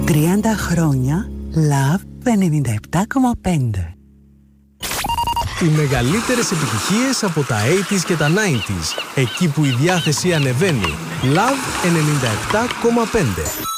30 χρόνια Love 97,5. Οι μεγαλύτερες επιτυχίες από τα 80s και τα 90s. Εκεί που η διάθεση ανεβαίνει. Love 97,5.